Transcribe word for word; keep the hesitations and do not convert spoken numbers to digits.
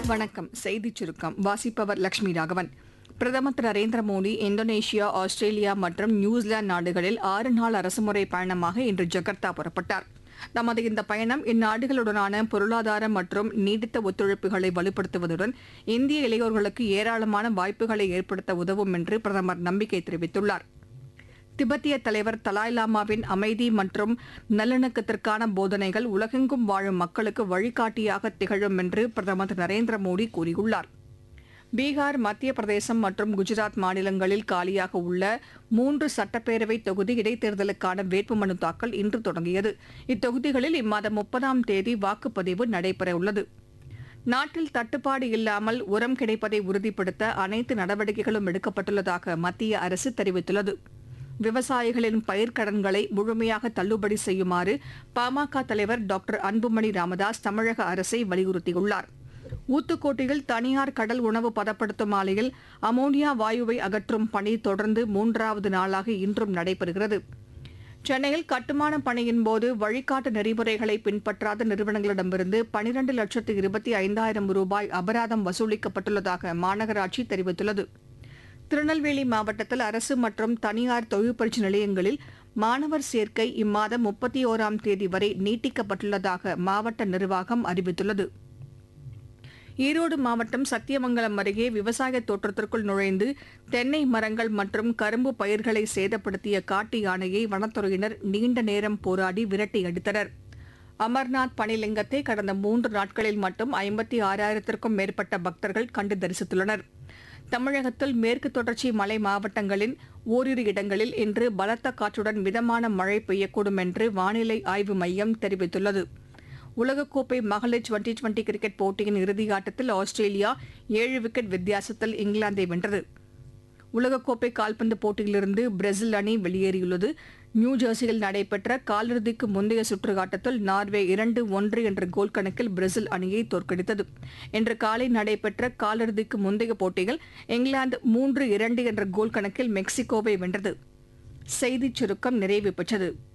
வணக்கம். செய்திச் சுருக்கம் வாசிப்பவர் லட்சுமி ராகவன். பிரதமர் திரு நரேந்திர மோடி இந்தோனேஷியா, ஆஸ்திரேலியா மற்றும் நியூசிலாந்து நாடுகளில் ஆறு நாள் அரசுமுறை பயணமாக இன்று ஜகார்த்தா புறப்பட்டார். தமது இந்த பயணம் இந்நாடுகளுடனான பொருளாதார மற்றும் நீடித்த ஒத்துழைப்புகளை வலுப்படுத்துவதுடன் இந்திய இளையோர்களுக்கு ஏராளமான வாய்ப்புகளை ஏற்படுத்த உதவும் என்று பிரதமர் நம்பிக்கை தெரிவித்துள்ளார். திபெத்திய தலைவர் தலாய் லாமாவின் அமைதி மற்றும் நல்லிணக்கத்திற்கான போதனைகள் உலகெங்கும் வாழும் மக்களுக்கு வழிகாட்டியாக திகழும் என்று பிரதமர் திரு நரேந்திர மோடி கூறியுள்ளார். பீகார், மத்திய பிரதேசம் மற்றும் குஜராத் மாநிலங்களில் காலியாக உள்ள மூன்று சட்டப்பேரவை தொகுதி இடைத்தேர்தலுக்கான வேட்புமனு தாக்கல் இன்று தொடங்கியது. இத்தொகுதிகளில் இம்மாதம் முப்பதாம் தேதி வாக்குப்பதிவு நடைபெறவுள்ளது. நாட்டில் தட்டுப்பாடு இல்லாமல் உரம் கிடைப்பதை உறுதிப்படுத்த அனைத்து நடவடிக்கைகளும் எடுக்கப்பட்டுள்ளதாக மத்திய அரசு தெரிவித்துள்ளது. விவசாயிகளின் பயிர்க்கடன்களை முழுமையாக தள்ளுபடி செய்யுமாறு பாமக தலைவர் டாக்டர் அன்புமணி ராமதாஸ் தமிழக அரசை வலியுறுத்தியுள்ளார். ஊத்துக்கோட்டையில் தனியார் கடல் உணவு பதப்படுத்தும் ஆலையில் அமோனியா வாயுவை அகற்றும் பணி தொடர்ந்து மூன்றாவது நாளாக இன்றும் நடைபெறுகிறது. சென்னையில் கட்டுமான பணியின் போது வழிகாட்டு நெறிமுறைகளை பின்பற்றாத நிறுவனங்களிடமிருந்து பனிரண்டு லட்சத்து இருபத்தி ஐந்தாயிரம் ரூபாய் அபராதம் வசூலிக்கப்பட்டுள்ளதாக மாநகராட்சி தெரிவித்துள்ளது. திருநெல்வேலி மாவட்டத்தில் அரசு மற்றும் தனியார் தொழிற்பயிற்சி நிலையங்களில் மாணவர் சேர்க்கை இம்மாதம் முப்பத்தி ஓராம் தேதி வரை நீட்டிக்கப்பட்டுள்ளதாக மாவட்ட நிர்வாகம் அறிவித்துள்ளது. ஈரோடு மாவட்டம் சத்தியமங்கலம் அருகே விவசாய தோட்டத்திற்குள் நுழைந்து தென்னை மரங்கள் மற்றும் கரும்பு பயிர்களை சேதப்படுத்திய காட்டு யானையை வனத்துறையினர் நீண்ட நேரம் போராடி விரட்டி அடித்தனர். அமர்நாத் பனிலிங்கத்தை கடந்த மூன்று நாட்களில் மட்டும் ஐம்பத்தி ஆறாயிரத்திற்கும் மேற்பட்ட பக்தர்கள் கண்டு தரிசித்துள்ளனர். தமிழகத்தில் மேற்கு தொடர்ச்சி மலை மாவட்டங்களின் ஓரிரு இடங்களில் இன்று பலத்த காற்றுடன் மிதமான மழை பெய்யக்கூடும் என்று வானிலை ஆய்வு மையம் தெரிவித்துள்ளது. உலகக்கோப்பை மகளிர் டுவெண்டி டுவெண்டி கிரிக்கெட் போட்டியின் இறுதியாட்டத்தில் ஆஸ்திரேலியா ஏழு விக்கெட் வித்தியாசத்தில் இங்கிலாந்தை வென்றது. உலகக்கோப்பை கால்பந்து போட்டியிலிருந்து பிரேசில் அணி வெளியேறியுள்ளது. நியூஜெர்சியில் நடைபெற்ற காலிறுதிக்கு முந்தைய சுற்று ஆட்டத்தில் நார்வே இரண்டு ஒன்று என்ற கோல் கணக்கில் பிரேசில் அணியை தோற்கடித்தது. இன்று காலை நடைபெற்ற காலிறுதிக்கு முந்தைய போட்டியில் இங்கிலாந்து மூன்று இரண்டு என்ற கோல் கணக்கில் மெக்சிகோவை வென்றது. செய்திச் சுருக்கம் நிறைவு பெற்றது.